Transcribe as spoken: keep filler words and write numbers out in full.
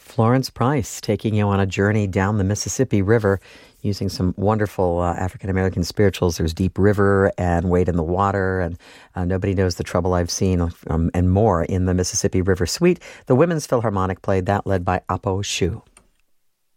Florence Price taking you on a journey down the Mississippi River using some wonderful uh, African-American spirituals. There's Deep River and Wade in the Water and uh, Nobody Knows the Trouble I've Seen um, and more in the Mississippi River Suite. The Women's Philharmonic played that, led by Apo Shu.